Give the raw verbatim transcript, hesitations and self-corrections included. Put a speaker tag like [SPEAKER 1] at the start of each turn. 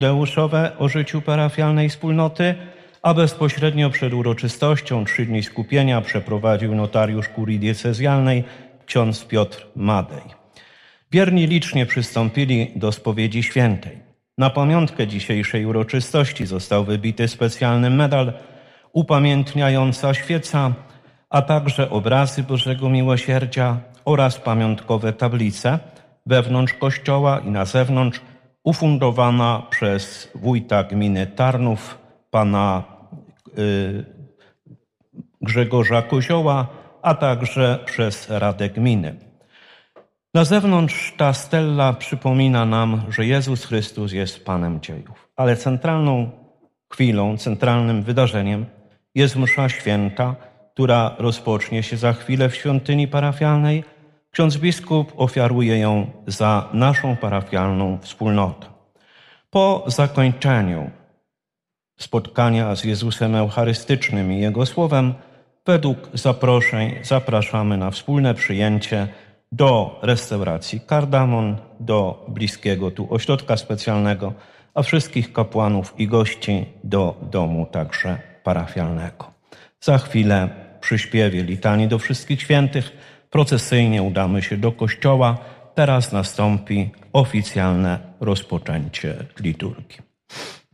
[SPEAKER 1] jubileuszowe o życiu parafialnej wspólnoty, a bezpośrednio przed uroczystością trzy dni skupienia przeprowadził notariusz kurii diecezjalnej ksiądz Piotr Madej. Wierni licznie przystąpili do spowiedzi świętej. Na pamiątkę dzisiejszej uroczystości został wybity specjalny medal upamiętniająca świeca, a także obrazy Bożego Miłosierdzia oraz pamiątkowe tablice wewnątrz kościoła i na zewnątrz, ufundowana przez wójta gminy Tarnów, pana y, Grzegorza Kozioła, a także przez Radę Gminy. Na zewnątrz ta stella przypomina nam, że Jezus Chrystus jest Panem dziejów, ale centralną chwilą, centralnym wydarzeniem jest msza święta, która rozpocznie się za chwilę w świątyni parafialnej. Ksiądz biskup ofiaruje ją za naszą parafialną wspólnotę. Po zakończeniu spotkania z Jezusem Eucharystycznym i Jego Słowem, według zaproszeń zapraszamy na wspólne przyjęcie do restauracji Kardamon, do bliskiego tu ośrodka specjalnego, a wszystkich kapłanów i gości do domu także parafialnego. Za chwilę przy śpiewie litanii do wszystkich świętych procesyjnie udamy się do kościoła. Teraz nastąpi oficjalne rozpoczęcie liturgii.